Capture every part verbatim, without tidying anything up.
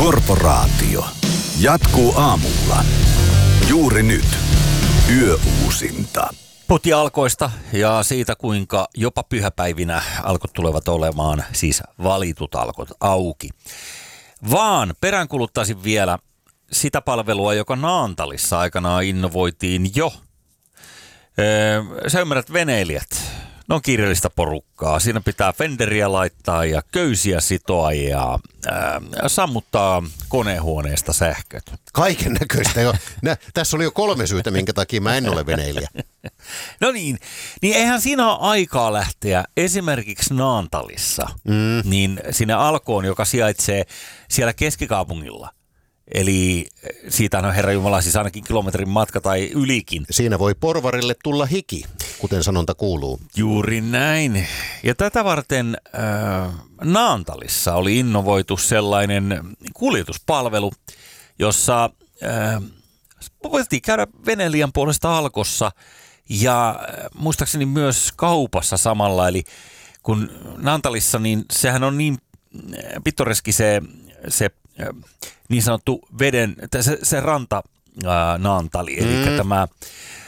Korporaatio. Jatkuu aamulla. Juuri nyt. Yöuusinta. Puhuttiin alkoista ja siitä, kuinka jopa pyhäpäivinä alkot tulevat olemaan, siis valitut alkot, auki. Vaan peräänkuluttaisin vielä sitä palvelua, joka Naantalissa aikanaan innovoitiin jo. Öö, sä ymmärrät, veneilijät. Ne on kiireellistä porukkaa. Siinä pitää fenderiä laittaa ja köysiä sitoa ja ää, sammuttaa konehuoneesta sähköt. Kaiken näköistä jo. Nä, tässä oli jo kolme syytä, minkä takia mä en ole veneilijä. No niin, niin eihän siinä ole aikaa lähteä esimerkiksi Naantalissa, mm. niin sinne Alkoon, joka sijaitsee siellä keskikaupungilla. Eli siitä on Herra Jumala siis ainakin kilometrin matka tai ylikin. Siinä voi porvarille tulla hiki, kuten sanonta kuuluu. Juuri näin. Ja tätä varten äh, Naantalissa oli innovoitu sellainen kuljetuspalvelu, jossa äh, voitiin käydä veneilijän puolesta Alkossa ja äh, muistaakseni myös kaupassa samalla. Eli kun Naantalissa, niin sehän on niin pittoreski se, se niin sanottu veden, se, se ranta ää, Naantali, eli mm. tämä ää,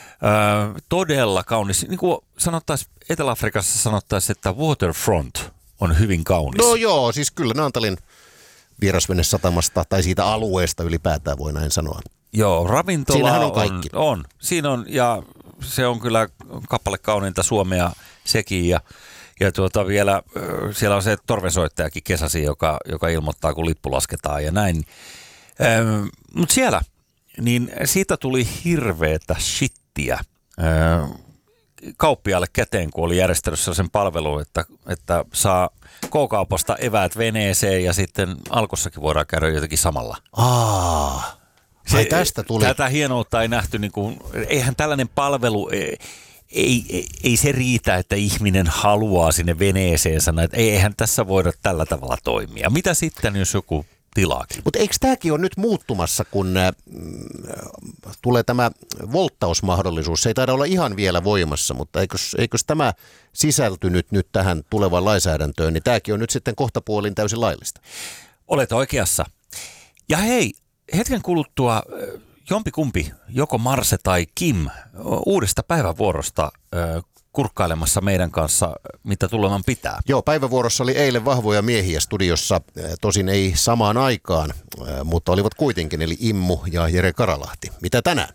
todella kaunis, niin kuin sanottaisiin, Etelä-Afrikassa sanottaisiin, että waterfront on hyvin kaunis. No joo, siis kyllä Naantalin vierasvenesatamasta tai siitä alueesta ylipäätään voi näin sanoa. Joo, ravintola Siinähän on kaikki. On, on, siinä on, ja se on kyllä kappale kauniinta Suomea sekin, ja Ja tuota vielä, siellä on se torvensoittajakin kesäsi, joka, joka ilmoittaa, kun lippu lasketaan ja näin. Ähm, Mutta siellä, niin siitä tuli hirveätä shittiä äh, kauppiaalle käteen, kun oli järjestänyt sellaisen palvelun, että, että saa K-kaupasta eväät veneeseen ja sitten Alkossakin voidaan käydä jotenkin samalla. Aa, se, tästä tuli. Tätä hienoutta ei nähty, niin kuin, eihän tällainen palvelu... Ei, Ei, ei, ei se riitä, että ihminen haluaa sinne veneeseensä, että eihän tässä voida tällä tavalla toimia. Mitä sitten, jos joku tilaakin? Mutta eikö tämäkin ole nyt muuttumassa, kun äh, tulee tämä volttausmahdollisuus? Se ei taida olla ihan vielä voimassa, mutta eikös, eikös tämä sisältynyt nyt tähän tulevaan lainsäädäntöön, niin tämäkin on nyt sitten kohtapuolin täysin laillista. Olet oikeassa. Ja hei, hetken kuluttua... Jompikumpi, joko Marse tai Kim, uudesta päivävuorosta ö, kurkkailemassa meidän kanssa, mitä tuleman pitää. Joo, päivävuorossa oli eilen vahvoja miehiä studiossa, tosin ei samaan aikaan, mutta olivat kuitenkin, eli Immu ja Jere Karalahti. Mitä tänään?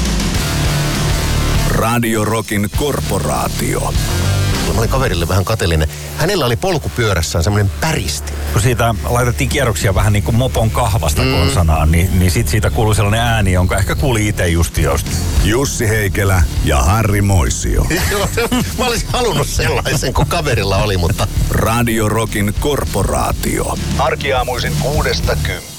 Radio Rockin Korporaatio. Mä olin kaverille vähän kateellinen. Hänellä oli polkupyörässään semmoinen päristi. Kun siitä laitettiin kierroksia vähän niin kuin mopon kahvasta mm. konsanaan, niin, niin sit siitä kuului sellainen ääni, jonka ehkä kuuli itse just josta. Jussi Heikelä ja Harri Moisio. Joo, mä olisin halunnut sellaisen, kun kaverilla oli, mutta... Radio Rockin Korporaatio. Arkiaamuisin kuudesta kymppiin.